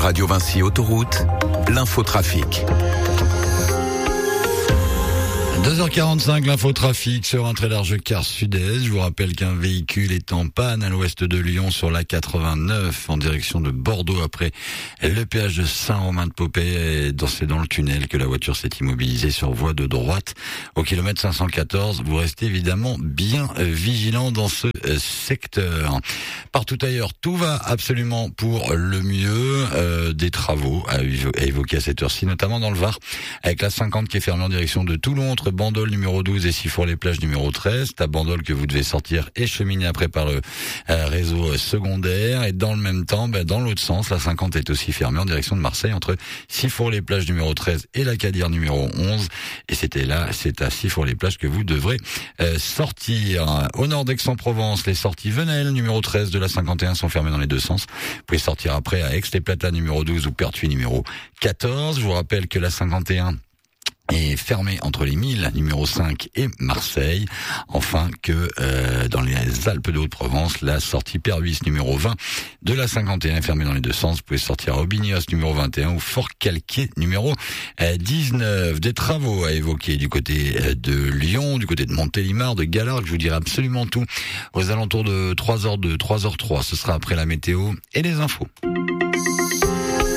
Radio Vinci Autoroute, l'infotrafic. 2h45, l'infotrafic sur un très large quart sud-est. Je vous rappelle qu'un véhicule est en panne à l'ouest de Lyon sur la 89 en direction de Bordeaux après le péage de Saint-Romain-de-Popey. C'est dans le tunnel que la voiture s'est immobilisée sur voie de droite au kilomètre 514. Vous restez évidemment bien vigilant dans ce secteur. Partout ailleurs, tout va absolument pour le mieux. Des travaux à évoquer à cette heure-ci, notamment dans le Var, avec la 50 qui est fermée en direction de Toulon entre Bandol numéro 12 et Sifour-les-Plages numéro 13. C'est à Bandol que vous devez sortir et cheminer après par le réseau secondaire. Et dans le même temps, dans l'autre sens, la 50 est aussi fermée en direction de Marseille entre Sifour-les-Plages numéro 13 et la Cadire numéro 11. Et c'est à Sifour-les-Plages que vous devrez sortir. Au nord d'Aix-en-Provence, les sorties Venelle numéro 13 de la 51 sont fermées dans les deux sens. Vous pouvez sortir après à Aix-les-Plata numéro 12 ou Pertuis numéro 14. Je vous rappelle que la 51 est fermé entre les 1000 numéro 5 et Marseille. Enfin que dans les Alpes de Haute-Provence, la sortie Perhuis numéro 20 de la 51 est fermée dans les deux sens. Vous pouvez sortir à Aubignos numéro 21 ou Fort-Calquier numéro 19. Des travaux à évoquer du côté de Lyon, du côté de Montélimar, de Galargues. Je vous dirai absolument tout aux alentours de 3h02, 3h03. Ce sera après la météo et les infos.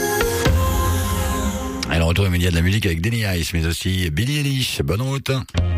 Alors, retour immédiat de la musique avec Danny Ice, mais aussi Billie Eilish. Bonne route.